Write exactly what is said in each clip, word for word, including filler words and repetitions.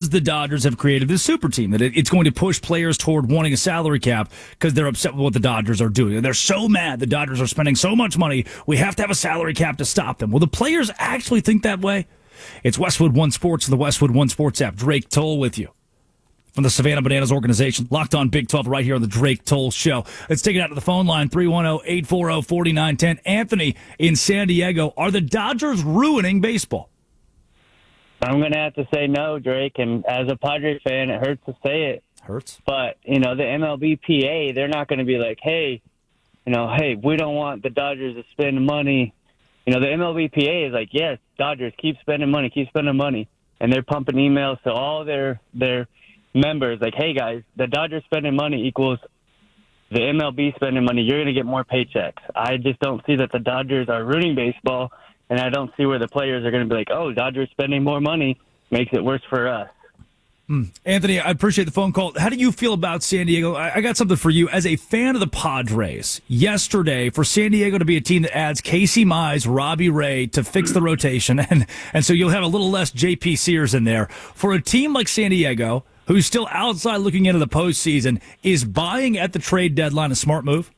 because the Dodgers have created this super team that it, it's going to push players toward wanting a salary cap because they're upset with what the Dodgers are doing. They're so mad the Dodgers are spending so much money, we have to have a salary cap to stop them. Will the players actually think that way? It's Westwood One Sports and the Westwood One Sports app. Drake Toll with you from the Savannah Bananas organization. Locked on Big twelve right here on the Drake Toll Show. Let's take it out to the phone line, three one zero, eight four zero, four nine one zero. Anthony in San Diego. Are the Dodgers ruining baseball? I'm going to have to say no, Drake. And as a Padres fan, it hurts to say it. Hurts. But, you know, the M L B P A, they're not going to be like, hey, you know, hey, we don't want the Dodgers to spend money. You know, the M L B P A is like, yes, Dodgers, keep spending money, keep spending money. And they're pumping emails to all their their members like, hey, guys, the Dodgers spending money equals the M L B spending money. You're going to get more paychecks. I just don't see that the Dodgers are ruining baseball. And I don't see where the players are going to be like, oh, Dodgers spending more money makes it worse for us. Mm. Anthony, I appreciate the phone call. How do you feel about San Diego? I, I got something for you. As a fan of the Padres, yesterday, for San Diego to be a team that adds Casey Mize, Robbie Ray to fix the rotation, and, and so you'll have a little less J P Sears in there. For a team like San Diego, who's still outside looking into the postseason, is buying at the trade deadline a smart move?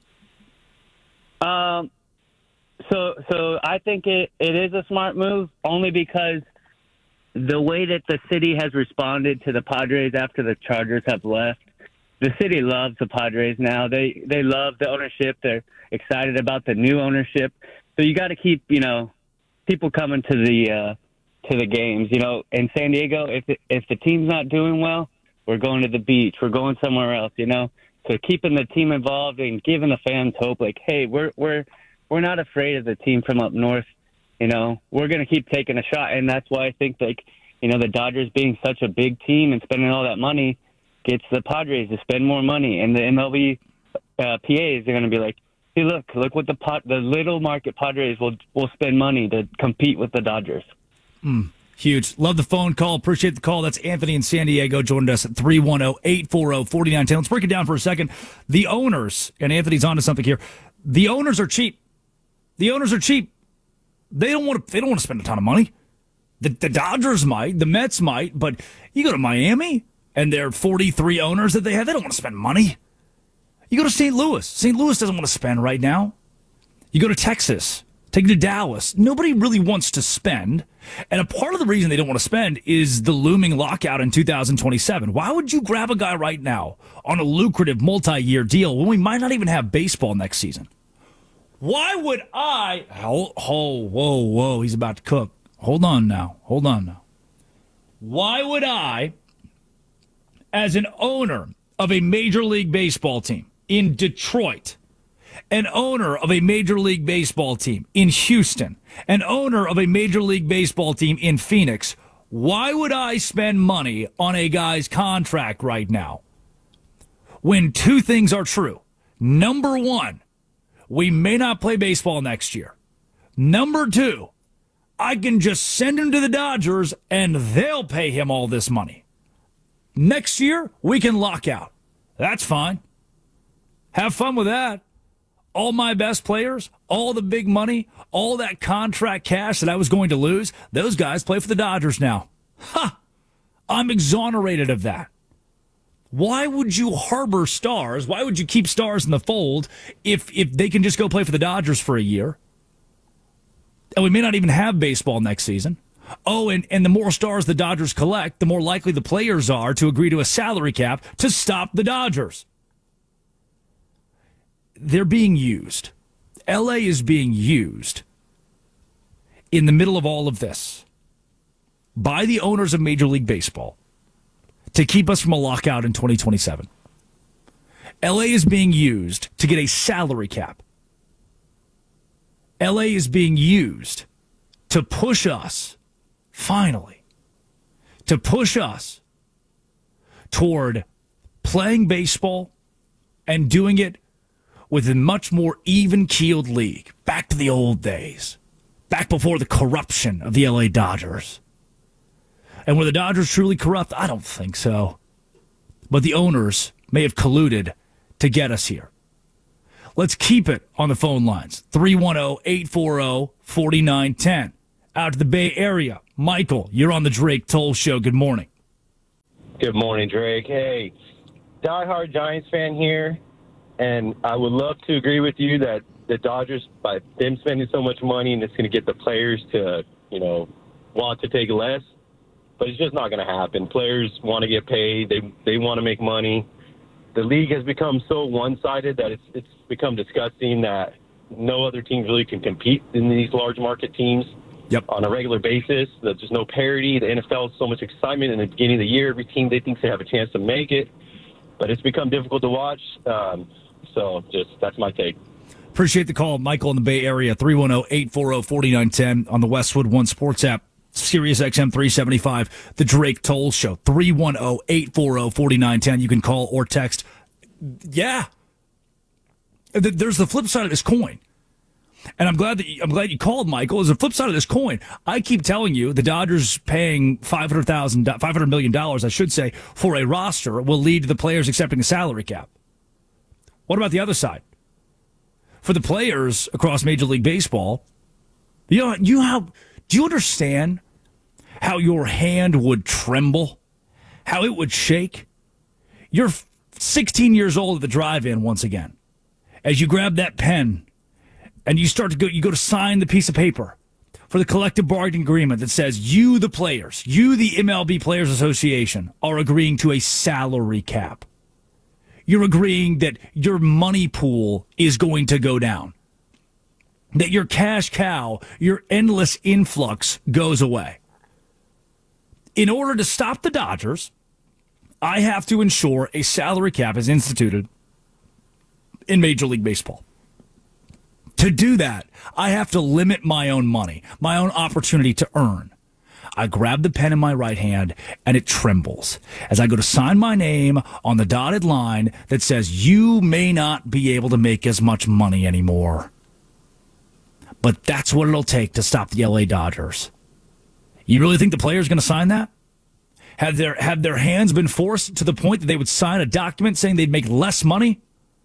Um. So, so I think it, it is a smart move only because the way that the city has responded to the Padres after the Chargers have left, the city loves the Padres now. They they love the ownership. They're excited about the new ownership. So you got to keep, you know, people coming to the uh, to the games. You know, in San Diego, if the, if the team's not doing well, we're going to the beach. We're going somewhere else. You know, so keeping the team involved and giving the fans hope, like, hey, we're we're We're not afraid of the team from up north. You know, we're going to keep taking a shot. And that's why I think, like, you know, the Dodgers being such a big team and spending all that money gets the Padres to spend more money. And the M L B uh, P As are going to be like, hey, look, look what the pot, the little market Padres will will spend money to compete with the Dodgers. Mm, huge. Love the phone call. Appreciate the call. That's Anthony in San Diego. Joined us at three one zero, eight four zero, four nine one zero. Let's break it down for a second. The owners, and Anthony's onto something here, the owners are cheap. The owners are cheap. They don't want to. They don't want to spend a ton of money. The, the Dodgers might, the Mets might, but you go to Miami and there are forty-three owners that they have. They don't want to spend money. You go to Saint Louis. Saint Louis doesn't want to spend right now. You go to Texas. Take it to Dallas. Nobody really wants to spend. And a part of the reason they don't want to spend is the looming lockout in two thousand twenty-seven. Why would you grab a guy right now on a lucrative multi-year deal when we might not even have baseball next season? Why would I... Oh, oh, whoa, whoa, he's about to cook. Hold on now. Hold on now. Why would I, as an owner of a Major League Baseball team in Detroit, an owner of a Major League Baseball team in Houston, an owner of a Major League Baseball team in Phoenix, why would I spend money on a guy's contract right now when two things are true? Number one, we may not play baseball next year. Number two, I can just send him to the Dodgers and they'll pay him all this money. Next year, we can lock out. That's fine. Have fun with that. All my best players, all the big money, all that contract cash that I was going to lose, those guys play for the Dodgers now. Ha! I'm exonerated of that. Why would you harbor stars? Why would you keep stars in the fold if if they can just go play for the Dodgers for a year? And we may not even have baseball next season. Oh, and, and the more stars the Dodgers collect, the more likely the players are to agree to a salary cap to stop the Dodgers. They're being used. L A is being used in the middle of all of this by the owners of Major League Baseball to keep us from a lockout in twenty twenty-seven. L A is being used to get a salary cap. L A is being used to push us, finally, to push us toward playing baseball and doing it with a much more even-keeled league. Back to the old days. Back before the corruption of the L A Dodgers. And were the Dodgers truly corrupt? I don't think so. But the owners may have colluded to get us here. Let's keep it on the phone lines. three one zero, eight four zero, four nine one zero. Out to the Bay Area. Michael, you're on the Drake Toll Show. Good morning. Good morning, Drake. Hey, diehard Giants fan here, and I would love to agree with you that the Dodgers, by them spending so much money, and it's going to get the players to, you know, want to take less. But it's just not going to happen. Players want to get paid. They they want to make money. The league has become so one-sided that it's it's become disgusting that no other team really can compete in these large market teams. Yep. On a regular basis. There's just no parity. The N F L is so much excitement in the beginning of the year. Every team, they think they have a chance to make it. But it's become difficult to watch. Um, so just that's my take. Appreciate the call. Michael in the Bay Area, three one zero, eight four zero, four nine one zero on the Westwood One Sports app. Sirius X M three seventy-five, the Drake Toll Show, three one zero, eight four zero, four nine one zero. You can call or text. Yeah. There's the flip side of this coin. And I'm glad that you, I'm glad you called, Michael. As a flip side of this coin, I keep telling you the Dodgers paying five hundred thousand, five hundred million dollars, I should say, for a roster will lead to the players accepting a salary cap. What about the other side? For the players across Major League Baseball, you know, you have, do you understand how your hand would tremble, how it would shake? You're sixteen years old at the drive-in once again, as you grab that pen. And you start to go, you go to sign the piece of paper for the collective bargaining agreement that says you, the players, you, the M L B Players Association, are agreeing to a salary cap. You're agreeing that your money pool is going to go down, that your cash cow, your endless influx goes away. In order to stop the Dodgers, I have to ensure a salary cap is instituted in Major League Baseball. To do that, I have to limit my own money, my own opportunity to earn. I grab the pen in my right hand, and it trembles as I go to sign my name on the dotted line that says, you may not be able to make as much money anymore. But that's what it'll take to stop the L A Dodgers. You really think the player's going to sign that? Have their, have their hands been forced to the point that they would sign a document saying they'd make less money?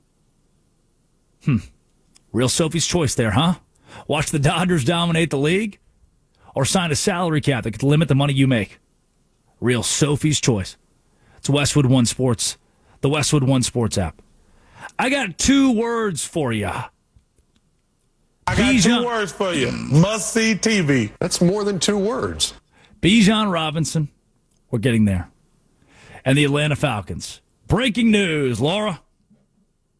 Hmm. Real Sophie's choice there, huh? Watch the Dodgers dominate the league or sign a salary cap that could limit the money you make? Real Sophie's choice. It's Westwood One Sports, the Westwood One Sports app. I got two words for you. I got Bijan, two words for you. Must-see T V. That's more than two words. Bijan Robinson, we're getting there. And the Atlanta Falcons. Breaking news, Laura.